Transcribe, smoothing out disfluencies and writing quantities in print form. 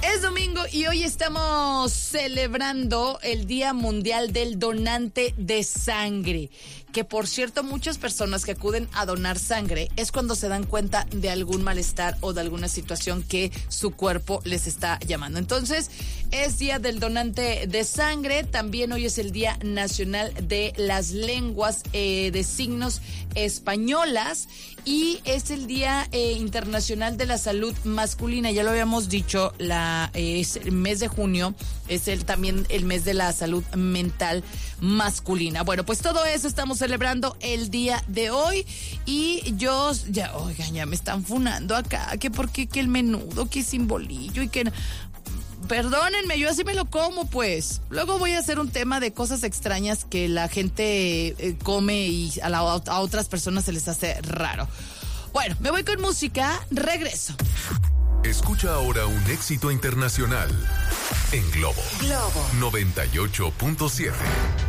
Es domingo y hoy estamos celebrando el Día Mundial del Donante de Sangre. Que por cierto, muchas personas que acuden a donar sangre es cuando se dan cuenta de algún malestar o de alguna situación que su cuerpo les está llamando. Entonces, es Día del Donante de Sangre. También hoy es el Día Nacional de las Lenguas de Signos Españolas. Y es el Día Internacional de la Salud Masculina. Ya lo habíamos dicho, es el mes de junio, es también el mes de la salud mental masculina. Bueno, pues todo eso estamos celebrando el día de hoy. Y oigan, ya me están funando acá, que porque que el menudo, que sin bolillo y que... Perdónenme, yo así me lo como, pues. Luego voy a hacer un tema de cosas extrañas que la gente come y a otras personas se les hace raro. Bueno, me voy con música, regreso. Escucha ahora un éxito internacional en Globo 98.7.